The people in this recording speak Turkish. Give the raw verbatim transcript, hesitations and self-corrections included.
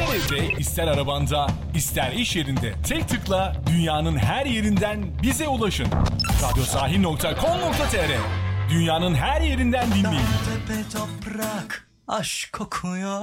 evde, ister arabanda, ister iş yerinde. Tek tıkla dünyanın her yerinden bize ulaşın. radyosahil nokta com nokta tr. Dünyanın her yerinden dinleyin. Dağ, tepe, toprak, aşk kokuyor.